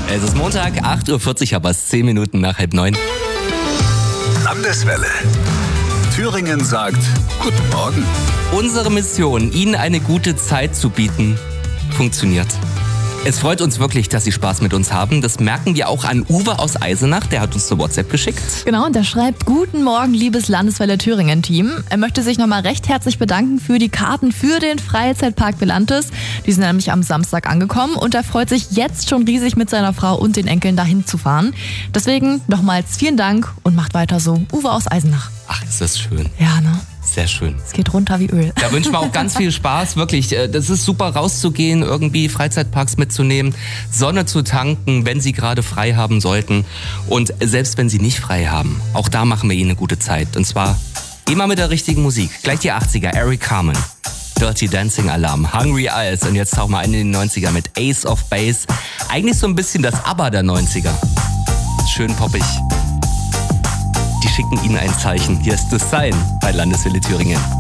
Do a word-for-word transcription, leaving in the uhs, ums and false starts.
Es ist Montag, acht Uhr vierzig, aber es ist zehn Minuten nach halb neun. Landeswelle. Thüringen sagt Guten Morgen. Unsere Mission, Ihnen eine gute Zeit zu bieten, funktioniert. Es freut uns wirklich, dass Sie Spaß mit uns haben. Das merken wir auch an Uwe aus Eisenach. Der hat uns eine WhatsApp geschickt. Genau, und der schreibt: Guten Morgen, liebes Landeswelle Thüringen-Team. Er möchte sich nochmal recht herzlich bedanken für die Karten für den Freizeitpark Belantes. Die sind nämlich am Samstag angekommen und er freut sich jetzt schon riesig, mit seiner Frau und den Enkeln dahin zu fahren. Deswegen nochmals vielen Dank und macht weiter so. Uwe aus Eisenach. Ach, ist das schön. Ja, ne? Sehr schön. Es geht runter wie Öl. Da wünschen wir auch ganz viel Spaß, wirklich. Das ist super, rauszugehen, irgendwie Freizeitparks mitzunehmen, Sonne zu tanken, wenn Sie gerade frei haben sollten. Und selbst wenn Sie nicht frei haben, auch da machen wir Ihnen eine gute Zeit. Und zwar immer mit der richtigen Musik. Gleich die achtziger, Eric Carmen, Dirty Dancing Alarm, Hungry Eyes. Und jetzt tauchen wir ein in die neunziger mit Ace of Base. Eigentlich so ein bisschen das ABBA der neunziger. Schön poppig. Die schicken Ihnen ein Zeichen. Hier ist das Sein bei Landeswelle Thüringen.